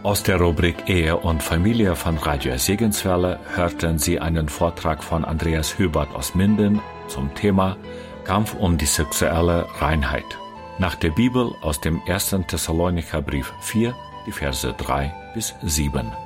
Aus der Rubrik Ehe und Familie von Radio Segenswelle hörten Sie einen Vortrag von Andreas Hübert aus Minden zum Thema Kampf um die sexuelle Reinheit. Nach der Bibel aus dem 1. Thessalonicher Brief 4, die Verse 3 bis 7.